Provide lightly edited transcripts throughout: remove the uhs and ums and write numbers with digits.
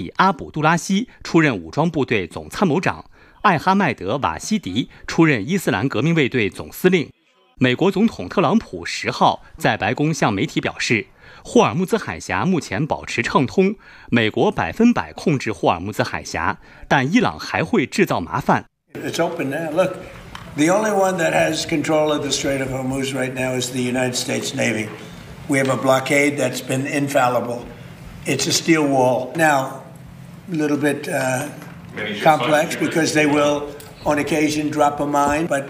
阿卜杜拉希出任武装部队总参谋长，艾哈迈德·瓦西迪出任伊斯兰革命卫队总司令。美国总统特朗普10号在白宫向媒体表示，霍尔木兹海峡目前保持畅通，美国100%控制霍尔木兹海峡，但伊朗还会制造麻烦。 It's open now. Look, the only one that has control of the Strait of Hormuz right now is the United States Navy. We have a blockade that's been infallible. It's a steel wall. Now, a little bit complex because they will, on occasion, drop a mine, but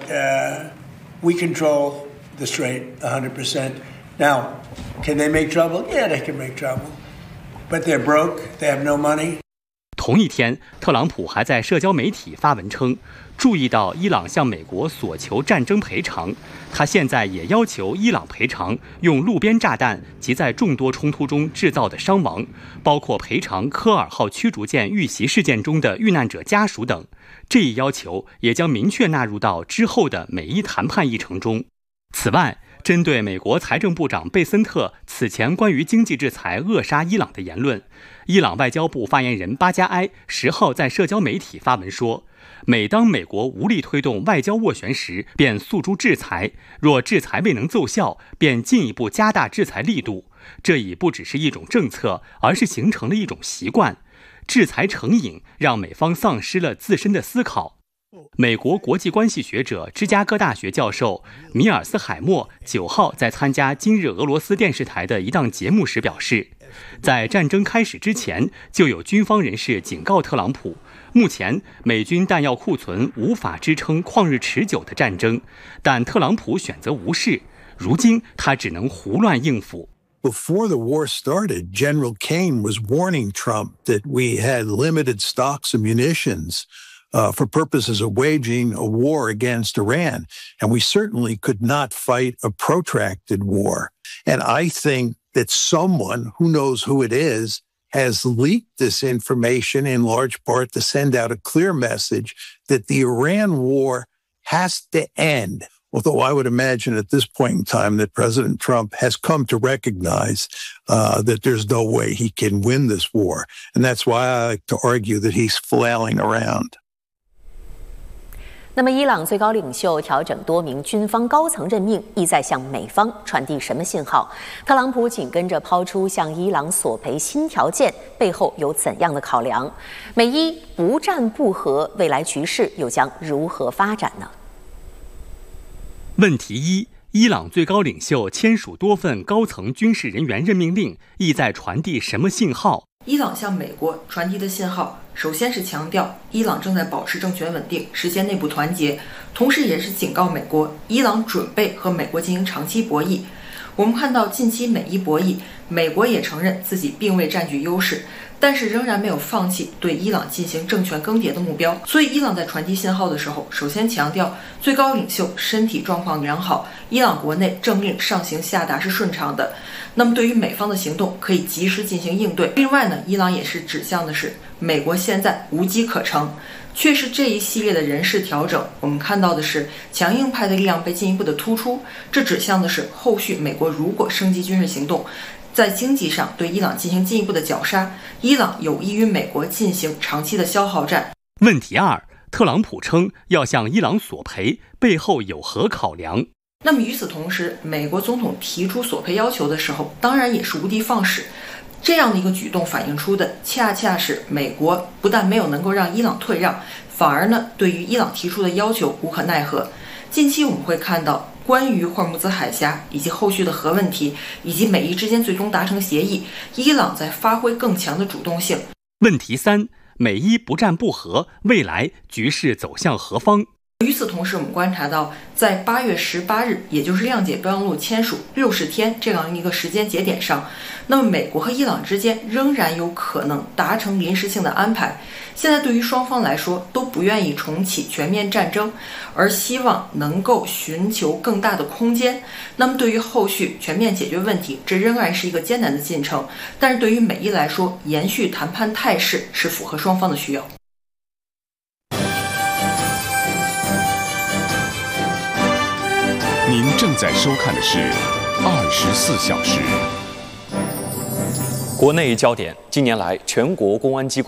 we control the strait 100%. Now, can they make trouble? Yeah, they can make trouble. But they're broke. They have no money. 同一天，特朗普还在社交媒体发文称，注意到伊朗向美国索求战争赔偿，他现在也要求伊朗赔偿用路边炸弹及在众多冲突中制造的伤亡，包括赔偿科尔号驱逐舰遇袭事件中的遇难者家属等。这一要求也将明确纳入到之后的美伊谈判议程中。此外，针对美国财政部长贝森特此前关于经济制裁扼杀伊朗的言论，伊朗外交部发言人巴加埃10号在社交媒体发文说，每当美国无力推动外交斡旋时，便诉诸制裁，若制裁未能奏效，便进一步加大制裁力度。这已不只是一种政策，而是形成了一种习惯。制裁成瘾，让美方丧失了自身的思考。美国国际关系学者、芝加哥大学教授米尔斯海默9号在参加今日俄罗斯电视台的一档节目时表示，在战争开始之前，就有军方人士警告特朗普，目前美军弹药库存无法支撑旷日持久的战争，但特朗普选择无视，如今他只能胡乱应付。 Before the war started, General Kane was warning Trump that we had limited stocks of munitions for purposes of waging a war against Iran. And we certainly could not fight a protracted war. And I think that someone, who knows who it is, has leaked this information in large part to send out a clear message that the Iran war has to end. Although I would imagine at this point in time that President Trump has come to recognize that there's no way he can win this war. And that's why I like to argue that he's flailing around. 那么，伊朗最高领袖调整多名军方高层任命，意在向美方传递什么信号？特朗普紧跟着抛出向伊朗索赔新条件，背后有怎样的考量？美伊不战不和，未来局势又将如何发展呢？ 问题一：伊朗最高领袖签署多份高层军事人员任命令，意在传递什么信号？ 伊朗向美国传递的信号，首先是强调伊朗正在保持政权稳定，实现内部团结，同时也是警告美国，伊朗准备和美国进行长期博弈。我们看到近期美伊博弈，美国也承认自己并未占据优势，但是仍然没有放弃对伊朗进行政权更迭的目标。所以伊朗在传递信号的时候，首先强调最高领袖身体状况良好，伊朗国内政令上行下达是顺畅的，那么对于美方的行动可以及时进行应对。另外呢，伊朗也是指向的是美国现在无机可乘。却是这一系列的人事调整，我们看到的是强硬派的力量被进一步的突出，这指向的是后续美国如果升级军事行动，在经济上对伊朗进行进一步的绞杀，伊朗有意与美国进行长期的消耗战。 问题二：特朗普称要向伊朗索赔，背后有何考量？ 那么与此同时，美国总统提出索赔要求的时候，当然也是无的放矢。这样的一个举动反映出的恰恰是美国不但没有能够让伊朗退让，反而呢对于伊朗提出的要求无可奈何。近期我们会看到关于霍尔木兹海峡以及后续的核问题，以及美伊之间最终达成协议，伊朗在发挥更强的主动性。 问题三：美伊不战不和，未来局势走向何方？ 与此同时，我们观察到，在8月18日，也就是谅解备忘录签署60天这样一个时间节点上，那么美国和伊朗之间仍然有可能达成临时性的安排。现在对于双方来说都不愿意重启全面战争，而希望能够寻求更大的空间。那么对于后续全面解决问题，这仍然是一个艰难的进程。但是对于美伊来说，延续谈判态势是符合双方的需要。 您正在收看的是24小时。 国内焦点：近年来，全国公安机关